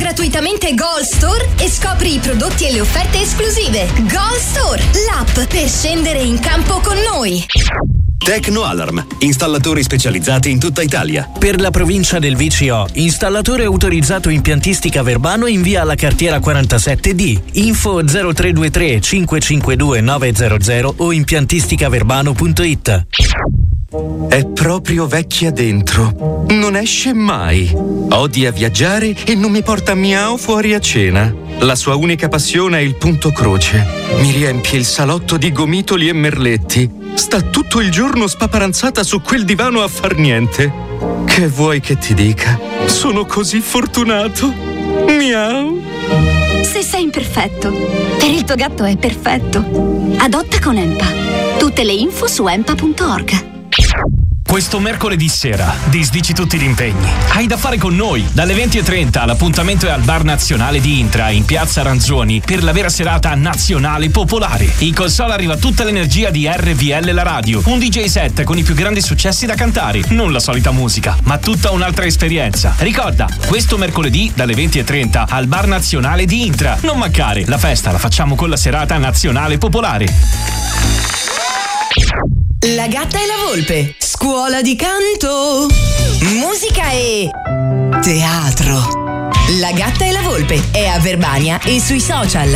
gratuitamente Gold Store e scopri i prodotti e le offerte esclusive. Gold Store, l'app per scendere in campo con noi. Tecno Alarm, installatori specializzati in tutta Italia. Per la provincia del VCO, installatore autorizzato impiantistica Verbano in via alla Cartiera 47D. Info 0323 552 900 o impiantisticaverbano.it. È proprio vecchia dentro. Non esce mai. Odia viaggiare e non mi porta miau fuori a cena. La sua unica passione è il punto croce. Mi riempie il salotto di gomitoli e merletti. Sta tutto il giorno spaparanzata su quel divano a far niente. Che vuoi che ti dica? Sono così fortunato. Miau. Se sei imperfetto, per il tuo gatto è perfetto. Adotta con Empa. Tutte le info su empa.org. Questo mercoledì sera disdici tutti gli impegni. Hai da fare con noi. Dalle 20:30 l'appuntamento è al Bar Nazionale di Intra in Piazza Ranzoni per la vera serata nazionale popolare. In console arriva tutta l'energia di RVL la radio. Un DJ set con i più grandi successi da cantare. Non la solita musica, ma tutta un'altra esperienza. Ricorda, questo mercoledì dalle 20:30 al Bar Nazionale di Intra. Non mancare, la festa la facciamo con la serata nazionale popolare. La gatta e la volpe, scuola di canto, musica e teatro. La gatta e la volpe è a Verbania e sui social.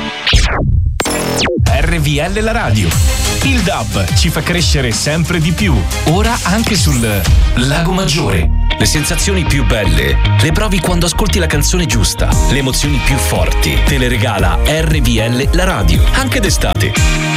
RVL la radio. Il DAB ci fa crescere sempre di più. Ora anche sul Lago Maggiore. Le sensazioni più belle le provi quando ascolti la canzone giusta. Le emozioni più forti te le regala RVL la radio, anche d'estate.